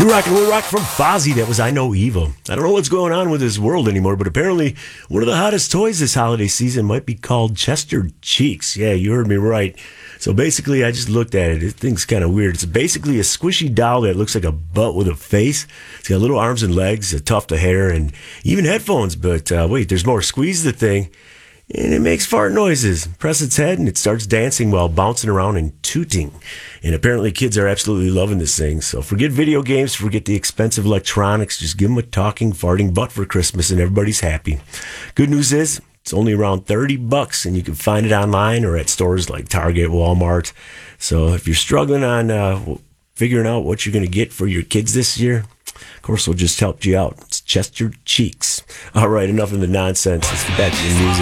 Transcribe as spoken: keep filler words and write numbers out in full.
rockin' with rock from Fozzy. That was I Know Evil. I don't know what's going on with this world anymore, but apparently one of the hottest toys this holiday season might be called Chester Cheeks. Yeah, you heard me right. So basically, I just looked at it. This thing's kind of weird. It's basically a squishy doll that looks like a butt with a face. It's got little arms and legs, a tuft of hair, and even headphones. But uh, wait, there's more. Squeeze the thing, and it makes fart noises. Press its head, and it starts dancing while bouncing around and tooting. And apparently kids are absolutely loving this thing. So forget video games, forget the expensive electronics. Just give them a talking, farting butt for Christmas, and everybody's happy. Good news is, it's only around thirty bucks, and you can find it online or at stores like Target, Walmart. So if you're struggling on uh, figuring out what you're going to get for your kids this year, of course, we'll just help you out. It's Chester Cheeks. All right, enough of the nonsense. Let's get back to the music.